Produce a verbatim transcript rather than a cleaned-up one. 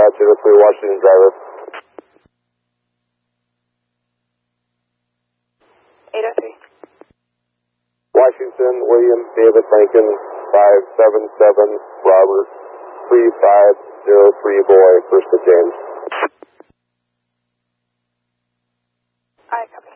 Foxtrot zero three, Washington driver. eight oh three. Washington, William, David, Lincoln, five seven seven, Robert, three five zero three, boy, first to James. Alright, copy.